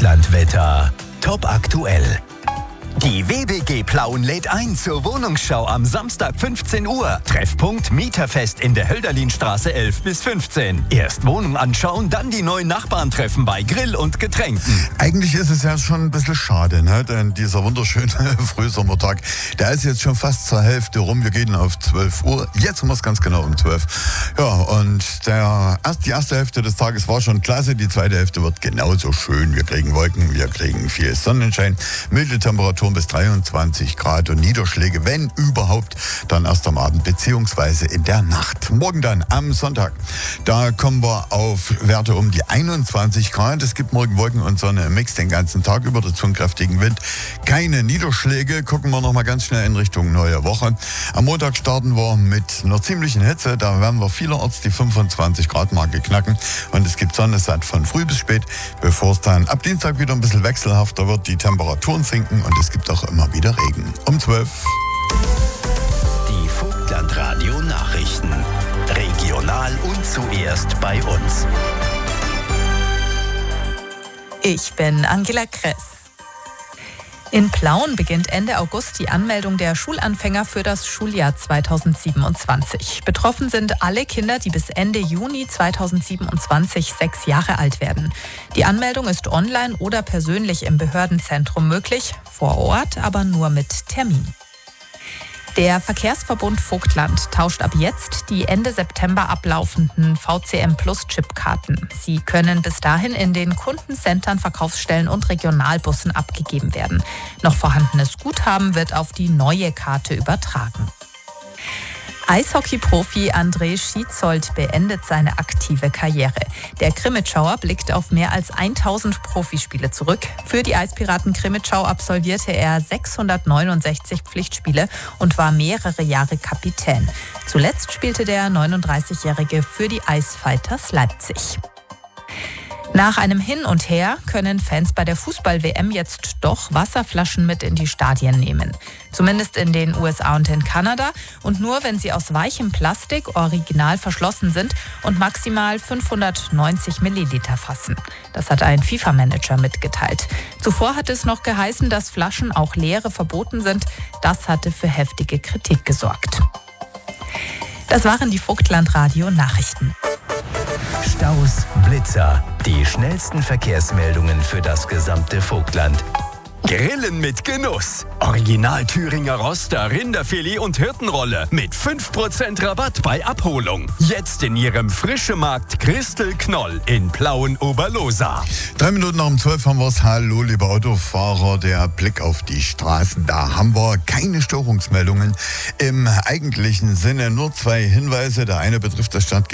Vogtlandwetter. Top aktuell. Die WBG Plauen lädt ein zur Wohnungsschau am Samstag 15 Uhr. Treffpunkt Mieterfest in der Hölderlinstraße 11 bis 15. Erst Wohnung anschauen, dann die neuen Nachbarn treffen bei Grill und Getränken. Eigentlich ist es ja schon ein bisschen schade, ne? Denn dieser wunderschöne Frühsommertag, der ist jetzt schon fast zur Hälfte rum. Wir gehen auf 12 Uhr. Jetzt haben wir es ganz genau um 12. Ja, und die erste Hälfte des Tages war schon klasse. Die zweite Hälfte wird genauso schön. Wir kriegen Wolken, wir kriegen viel Sonnenschein, milde Temperaturen bis 23 Grad und Niederschläge, wenn überhaupt, dann erst am Abend beziehungsweise in der Nacht. Morgen dann am Sonntag, da kommen wir auf Werte um die 21 Grad. Es gibt morgen Wolken und Sonne im Mix den ganzen Tag über, dazu einen kräftigen Wind. Keine Niederschläge. Gucken wir nochmal ganz schnell in Richtung neue Woche. Am Montag starten wir mit einer ziemlichen Hitze. Da werden wir vielerorts die 25 Grad Marke knacken. Und es gibt Sonne satt von früh bis spät, bevor es dann ab Dienstag wieder ein bisschen wechselhafter wird. Die Temperaturen sinken und es gibt auch immer wieder Regen. Um 12. Die Vogtlandradio Nachrichten. Regional und zuerst bei uns. Ich bin Angela Kress. In Plauen beginnt Ende August die Anmeldung der Schulanfänger für das Schuljahr 2027. Betroffen sind alle Kinder, die bis Ende Juni 2027 6 Jahre alt werden. Die Anmeldung ist online oder persönlich im Behördenzentrum möglich, vor Ort aber nur mit Termin. Der Verkehrsverbund Vogtland tauscht ab jetzt die Ende September ablaufenden VCM-Plus-Chipkarten. Sie können bis dahin in den Kundencentern, Verkaufsstellen und Regionalbussen abgegeben werden. Noch vorhandenes Guthaben wird auf die neue Karte übertragen. Eishockey-Profi André Schizold beendet seine aktive Karriere. Der Krimitschauer blickt auf mehr als 1000 Profispiele zurück. Für die Eispiraten Krimitschau absolvierte er 669 Pflichtspiele und war mehrere Jahre Kapitän. Zuletzt spielte der 39-Jährige für die Eisfighters Leipzig. Nach einem Hin und Her können Fans bei der Fußball-WM jetzt doch Wasserflaschen mit in die Stadien nehmen. Zumindest in den USA und in Kanada. Und nur, wenn sie aus weichem Plastik original verschlossen sind und maximal 590 Milliliter fassen. Das hat ein FIFA-Manager mitgeteilt. Zuvor hat es noch geheißen, dass Flaschen, auch leere, verboten sind. Das hatte für heftige Kritik gesorgt. Das waren die Vogtlandradio-Nachrichten. Staus, Blitzer, die schnellsten Verkehrsmeldungen für das gesamte Vogtland. Grillen mit Genuss. Original Thüringer Roster, Rinderfilet und Hirtenrolle mit 5% Rabatt bei Abholung. Jetzt in Ihrem Frischemarkt Christel Knoll in Plauen-Oberlosa. 3 Minuten nach um 12 haben wir es. Hallo, liebe Autofahrer. Der Blick auf die Straßen. Da haben wir keine Störungsmeldungen im eigentlichen Sinne. Nur 2 Hinweise. Der eine betrifft das Stadtgebiet